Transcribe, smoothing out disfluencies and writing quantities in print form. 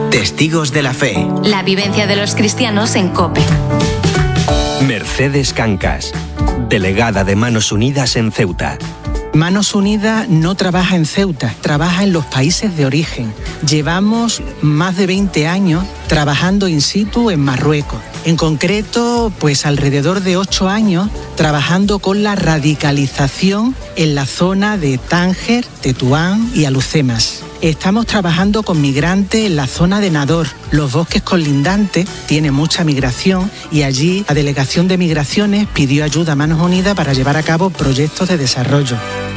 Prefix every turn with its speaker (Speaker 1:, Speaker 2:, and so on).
Speaker 1: Testigos de la Fe.
Speaker 2: La vivencia de los cristianos en COPE.
Speaker 3: Mercedes Cancas, delegada de Manos Unidas en Ceuta.
Speaker 4: Manos Unidas no trabaja en Ceuta, trabaja en los países de origen. Llevamos más de 20 años trabajando in situ en Marruecos. En concreto, pues alrededor de 8 años trabajando con la radicalización en la zona de Tánger, Tetuán y Alhucemas. Estamos trabajando con migrantes en la zona de Nador. Los bosques colindantes tienen mucha migración y allí la Delegación de Migraciones pidió ayuda a Manos Unidas para llevar a cabo proyectos de desarrollo.